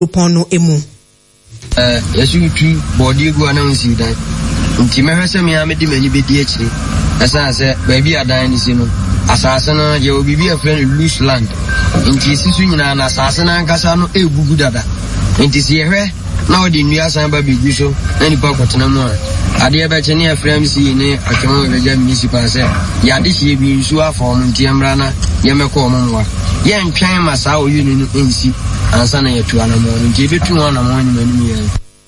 Pono emu. Yesu tu body go announce you that. Nti me hwese me amedi mani bedi akire. Asa se baby adan ni si no. Asase no ye obibi a friend loose land. Nti sisu nyina na asase na nkasa no egugu dada. Nti si yehwe na odi nua san ba begu so na nipa kwotena mu a. Ade ebe che ne afrem si ne atwon weja municipal se. Ya de hie bi nsu afom nti amra na ye mekọ omwa. Ye ntwan masa o yunu no ensi. Ansa na yetu anamo nti betu anamo ni mani ye.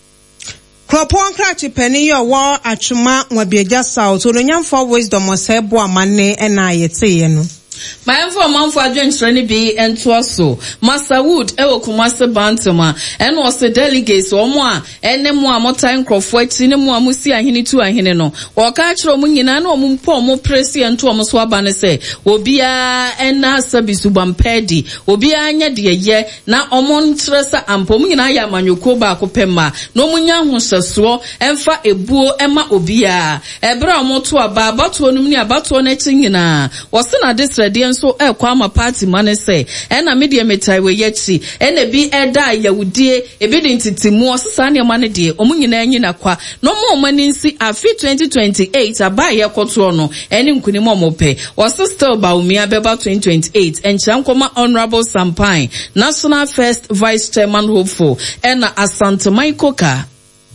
Kropon krachi peni yo wo atwuma Nwabieja South Onyamfo Wisdom osebo amane na yete ye no. My manfo adwentrani bi ento so Masterwood ewo Kumase Bantama en was the delegates omo a enemu a motan krofo ati ne mu amusi ahene tu ahene no wo ka kire omu nyina na omu mpo omu presi ento omu so aba ne se obia ena sabisu bampedi obia anya de ye na omu ntresa ampo omu nyina ya manyoko ba akopema na omu nya hohyeso emfa ebuo ema obia ebra omu to aba abato onum ni abato na chi nyina wo se na so kwama party man say ena media metai we yechi ena bi eda yawudie ebi de ntitimu osesa ne ma ne de omunyina anyi na kwa no mo mani nsi afi 2028 abaye koto no eni nkunimo omope was still baumia beba 2028 enchankoma honorable Sampine national first vice chairman hopeful ena Asante Maikoka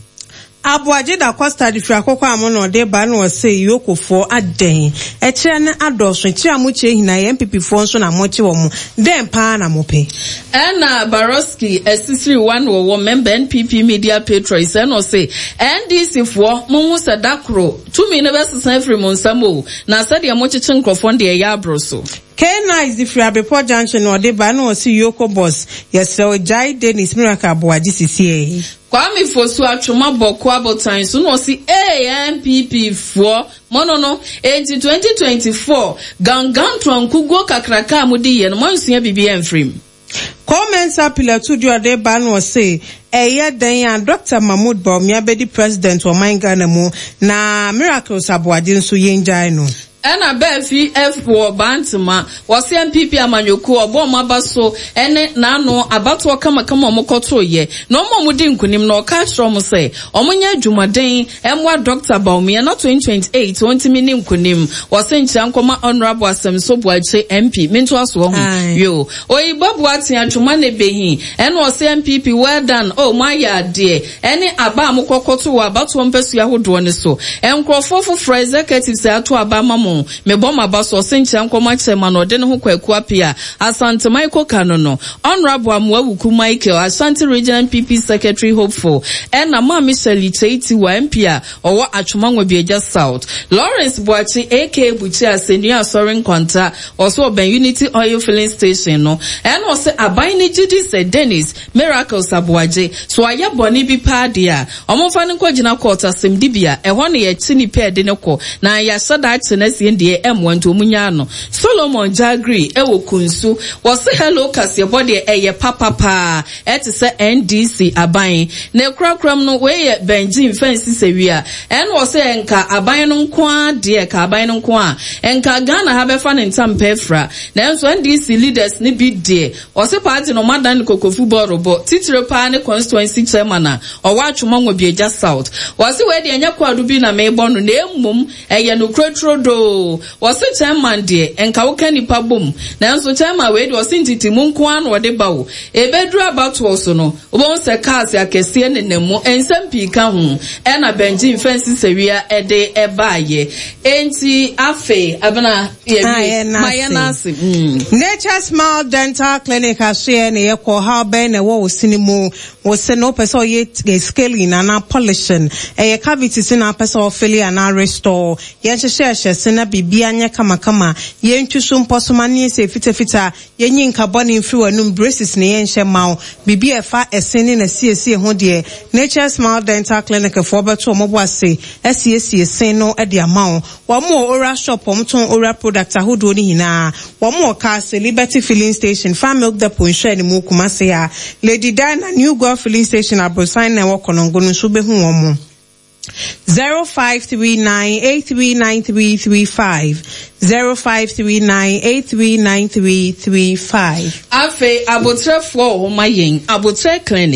Abuaje da Costa di Fracoko amono de ba no se yokofo aden ekire ne adoso kire amuche hina MPP fo nso na moche wo mu den pa na mope ena Baroski SC3 1 wo member NPP media patrons no say NDC fo mu sadakro tumi ne besesan free monsamo na sade amocheche nkrofo de ya abroso Kena is the Friabepo Junction or de ba no se yoko boss yesel Jai Dennis Miracle Abuaje CCA Kwame Fosu atwoma boko abotan so no si ANPP for monono enti 2024 gangan twankugo kakraka amudi ye no mansia bibia mfrim Comments appeal to the other ban was say eye den Dr. Mahmoud Bawumia be the president of Ghana mu na Miracles Abuaje nso yenjai no ena befi F4 Bantama wasi MPP amanyoku obo mabaso ene nano abato kama omokoto ye no momudi nkunim no ka kiro se omunya adwumaden emwa Dr. Bawumia na 2028 ontimi ni nkunim wasi nchankoma honorable Asemso Buache MP minto aso ho yo oyibabu ati adwuma ne behi ene wasi MPP well done oh my yade ene aba amokokoto wa abato mpesu ahodo ne so enkrofo for executive say ato aba mamo me boma baso sencha nkoma chema no de ne ho kwaku apia Asante Michael Kanono honorable Amwabuku Michael Asante Regional PP Secretary hopeful na ma Michelle Cheiti wa MP owo atwoma Nwabieja South Lawrence Boachi AK Buchi aseni asorin kwanta oso oben Unity Oil Filling Station no no se aban ni gidi se Dennis Miracles Abuaje so aya boni bi padia omfa ne kwagina court asemdibia ehwo ne ye chini pe de ne ko na ya sada chene die M1 to munya no Solomon Jagri ewo kunsu was hello kase body eye papa eti se NDC aban na krakram no we Benjin fence sewia en was enka aban no nko de ka aban no nko a enka Ghana ha be fa ne ntampefra na enso NDC leaders ne bi de was party no madan kokofu borobo titire pa ne constituency chairman na owa atwoma Nwabieja South was we de anya kwadu bi na me bono na emum eye no krotrodo was a chairman dear and Kawkani Pabum. Now so chairman way was in Titimunkuan or the bow. A bedroom about also no. Once a cars ya Kessian and Nemo and some Picahum and a Benjin fences area a day a baye. Ain't Afe Abana Mayanasi. Nature Smile Dental Clinic has shared a equal how Ben a wall cinema was sent up as all yet scaling and polishing a cavities in our person failure and restore. Yes, sena bibia nya kama yentu so mposomani se fitafita yenyi nkaboni mfiri wanum braces ne yenhye mawo bibia efa esene na siesie ho de Nature Smile Dental Clinic for beto omobo ase siesie sen no e de amawo wo mo oral shop omton oral product ahodo ni hina wo mo ka se Liberty Filling Station Farm Milk Depot nhwe ni mu Kumase ya Lady Diana New Girl Filling Station Abrosign na wo konongo so be hu wo mo 0539839335 0539839335 Afe abotre fo ho mayen abotre clinic